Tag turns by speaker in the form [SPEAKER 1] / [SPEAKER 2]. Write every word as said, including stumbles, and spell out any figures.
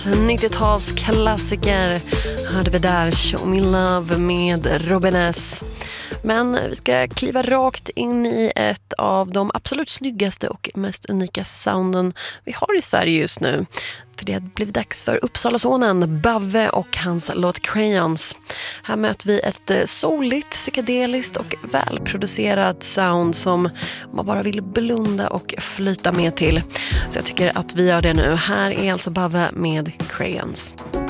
[SPEAKER 1] nittio-talsklassiker hörde vi där, Show Me Love med Robin S. Men vi ska kliva rakt in i ett av de absolut snyggaste och mest unika sounden vi har i Sverige just nu. För det har blivit dags för Uppsalasonen Bavve och hans låt Crayons. Här möter vi ett souligt, psykedeliskt och välproducerat sound som man bara vill blunda och flyta med till. Så jag tycker att vi gör det nu. Här är alltså Bavve med Crayons.